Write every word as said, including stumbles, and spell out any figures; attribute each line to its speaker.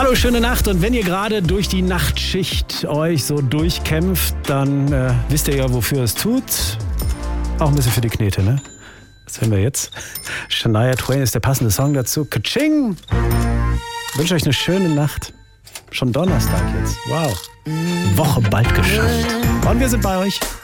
Speaker 1: Hallo, schöne Nacht. Und wenn ihr gerade durch die Nachtschicht euch so durchkämpft, dann äh, wisst ihr ja, wofür es tut. Auch ein bisschen für die Knete, ne? Was hören wir jetzt? Shania Twain ist der passende Song dazu. Kaching! Ich wünsche euch eine schöne Nacht. Schon Donnerstag jetzt. Wow. Woche bald geschafft. Und wir sind bei euch.